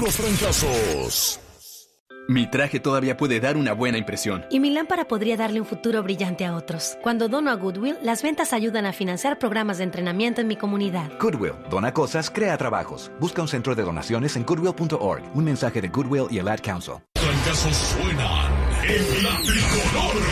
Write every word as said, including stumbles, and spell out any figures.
futuros fracasos. Mi traje todavía puede dar una buena impresión. Y mi lámpara podría darle un futuro brillante a otros. Cuando dono a Goodwill, las ventas ayudan a financiar programas de entrenamiento en mi comunidad. Goodwill, dona cosas, crea trabajos. Busca un centro de donaciones en goodwill punto org. Un mensaje de Goodwill y el Ad Council. Fracasos suenan en la tricolor.